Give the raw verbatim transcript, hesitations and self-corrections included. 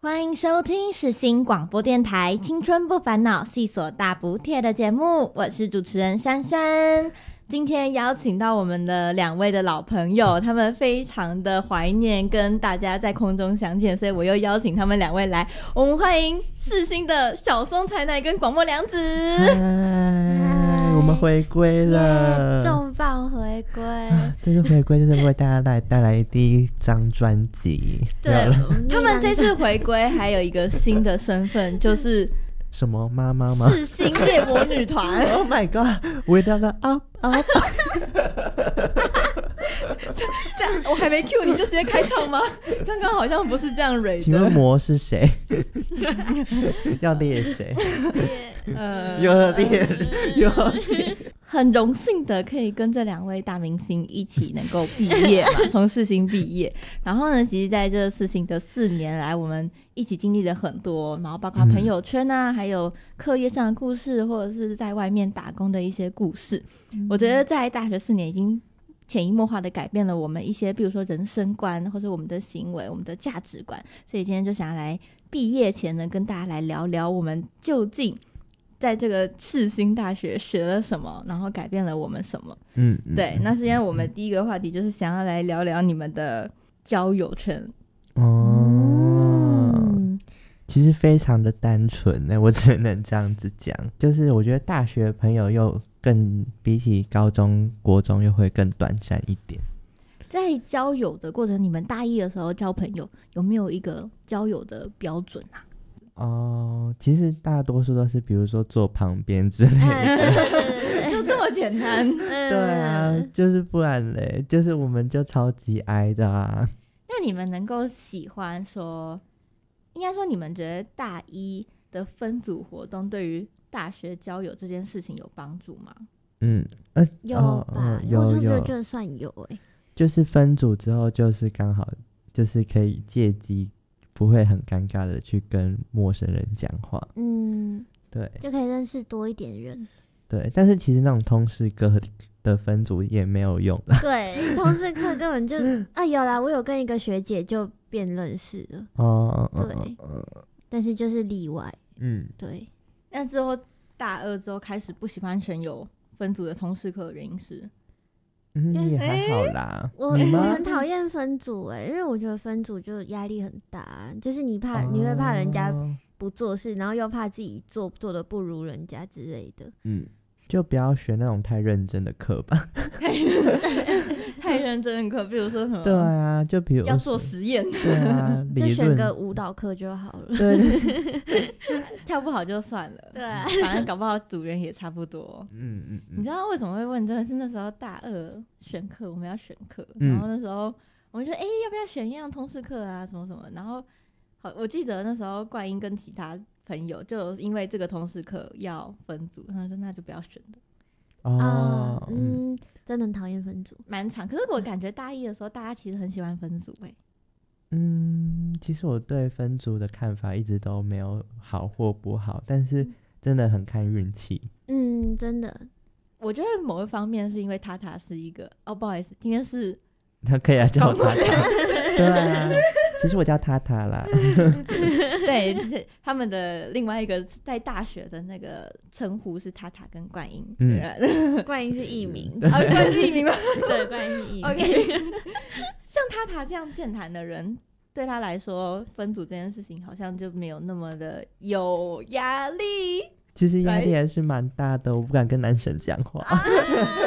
欢迎收听世新广播电台青春不烦恼细锁大补帖的节目，我是主持人珊珊。今天邀请到我们的两位的老朋友，他们非常的怀念跟大家在空中相见，所以我又邀请他们两位来，我们欢迎世新的小松彩乃跟广末凉子。 嗨，我们回归了， yeah, 重磅回归、 啊、这次回归就是为大家来带来第一张专辑。 对， 他们这次回归还有一个新的身份，就是什么妈妈吗？ 世新猎魔女团。 Oh my god， we don't know up up 这样我还没 cue 你就直接开唱吗？刚刚好像不是这样 rate 的。 请问魔是谁？要猎谁？ 呃， 有猎有猎。 很荣幸的可以跟这两位大明星一起能够毕业嘛，从世新毕业。然后呢，其实在这世新的四年来，我们一起经历了很多，然后包括朋友圈啊、嗯、还有课业上的故事，或者是在外面打工的一些故事、嗯、我觉得在大学四年已经潜移默化的改变了我们一些比如说人生观，或者我们的行为，我们的价值观。所以今天就想要来毕业前呢跟大家来聊聊我们究竟在这个世新大学学了什么，然后改变了我们什么。嗯，对，那是因为我们第一个话题就是想要来聊聊你们的交友圈。 哦、嗯，其实非常的单纯呢，我只能这样子讲。就是我觉得大学朋友又更比起高中国中又会更短暂一点。 在交友的过程，你们大一的时候交朋友有没有一个交友的标准啊？ 哦，其实大多数都是比如说坐旁边之类的、 哎、对对对对就这么简单。 对啊，就是不然嘞，就是我们就超级矮的啊。 那你们能够喜欢说，应该说你们觉得大一的分组活动对于大学交友这件事情有帮助吗？ 嗯，呃， 有吧、哦呃、有我就觉得就算有哎、欸， 就是分组之后就是刚好就是可以借机不会很尴尬的去跟陌生人讲话。嗯，对， 就可以认识多一点人。 对，但是其实那种通识课的分组也没有用啦。 对，通识课根本就啊有啦，我有跟一个学姐就变认识了。哦，对、嗯，但是就是例外。嗯，对。 那之后大二之后开始不喜欢选有分组的通识课的原因是？ 嗯，也还好啦。 欸、我我很讨厌分组哎、欸，因为我觉得分组就压力很大，就是你怕、哦、你会怕人家不做事，然后又怕自己做做的不如人家之类的。 嗯，就不要选那种太认真的课吧。 太认真的课，比如说什么？ 对啊，就比如要做实验。 对啊， 就选个舞蹈课就好了。 对，跳不好就算了。 对、啊， 反正搞不好组员也差不多。嗯嗯嗯。你知道为什么会问？真的是那时候大二选课，我们要选课、嗯，然后那时候我们就说，哎、欸，要不要选一样通识课啊？什么什么？然后好，我记得那时候冠英跟其他朋友就因为这个通识课要分组，他们说那就不要选的。 哦， 嗯，真的很讨厌分组， 蛮长。可是我感觉大一的时候，大家其实很喜欢分组、欸， 嗯，其实我对分组的看法一直都没有好或不好，但是真的很看运气。 嗯，真的， 我觉得某一方面是因为塔塔是一个，哦，不好意思，今天是他可以来叫我塔塔，对啊。其实我叫塔塔啦。 对，他们的另外一个在大学的那个称呼是塔塔跟冠英。嗯， 冠英是艺名。 啊，冠英是艺名吗？ 对，冠英是艺名。 OK， 像塔塔这样健谈的人，对他来说分组这件事情好像就没有那么的有压力。 其实压力还是蛮大的，我不敢跟男生讲话。